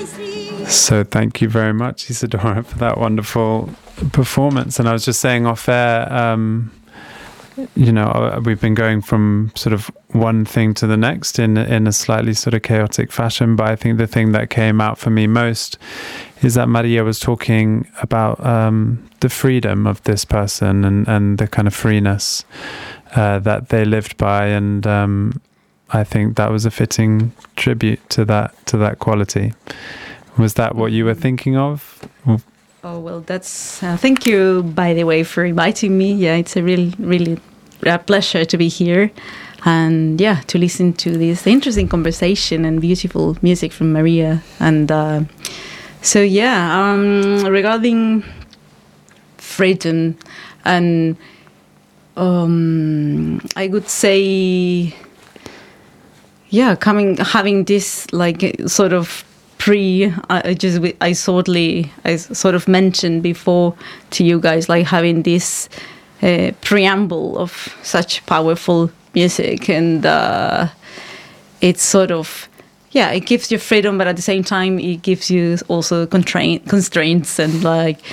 So thank you very much, Isadora, for that wonderful performance. And I was just saying off air, we've been going from sort of one thing to the next in a slightly sort of chaotic fashion. But I think the thing that came out for me most is that Maria was talking about the freedom of this person and the kind of freeness that they lived by. And I think that was a fitting tribute to that quality. Was that what you were thinking of? Oh, well, that's... thank you, by the way, for inviting me. Yeah, it's a really a pleasure to be here and, to listen to this interesting conversation and beautiful music from Maria. And regarding freedom, and I would say, having this, like, sort of I sort of mentioned before to you guys, like having this preamble of such powerful music, and it's sort of it gives you freedom, but at the same time it gives you also constraints and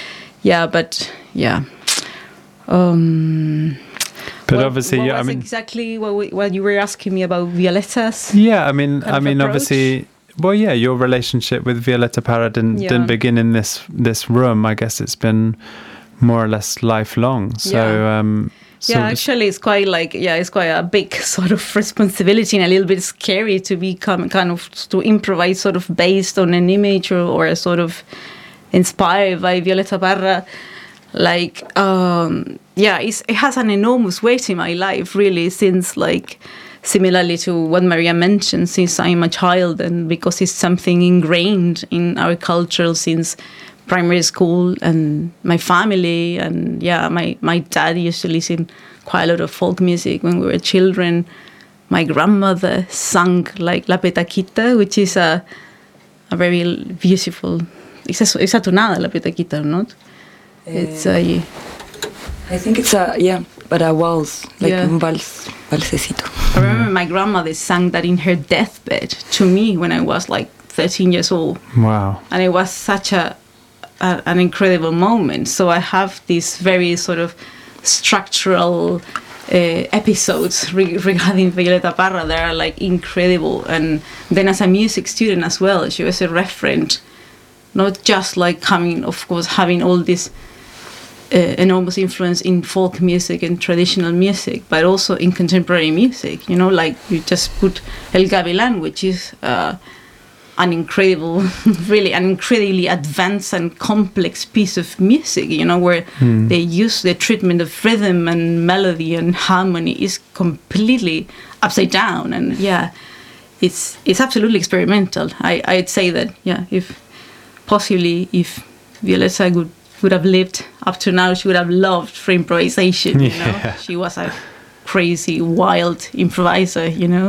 But obviously, exactly what you were asking me about Violetta's. Yeah, I mean, obviously. Well, yeah, your relationship with Violeta Parra didn't begin in this room. I guess it's been more or less lifelong. So, actually, it's quite it's quite a big sort of responsibility and a little bit scary to become to improvise sort of based on an image or a sort of inspired by Violeta Parra. Like, it has an enormous weight in my life, really, since similarly to what Maria mentioned, since I'm a child, and because it's something ingrained in our culture since primary school, and my family, and my dad used to listen quite a lot of folk music when we were children. My grandmother sang La Petaquita, which is a very beautiful. It's a tonada, La Petaquita, or not? It's a. I think it's but a waltz, un valsecito. I remember my grandmother sang that in her deathbed to me when I was 13 years old. Wow. And it was such an incredible moment. So I have these very sort of structural episodes regarding Violeta Parra that are incredible. And then as a music student as well, she was a referent, not just coming, of course, having all this enormous influence in folk music and traditional music, but also in contemporary music. You just put El Gavilán, which is an incredibly advanced and complex piece of music, where they use the treatment of rhythm and melody and harmony is completely upside down. And it's absolutely experimental. I'd say that, if Violeta would have lived up to now, she would have loved free improvisation, She was a crazy, wild improviser,